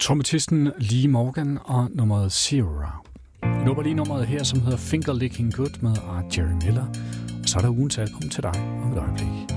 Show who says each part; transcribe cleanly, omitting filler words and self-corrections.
Speaker 1: Trompetisten Lee Morgan og nummeret Zero. Jeg nupper lige nummeret her, som hedder Finger Licking Good med Art Jerry Miller. Og så er der ugens album til dig om et øjeblik.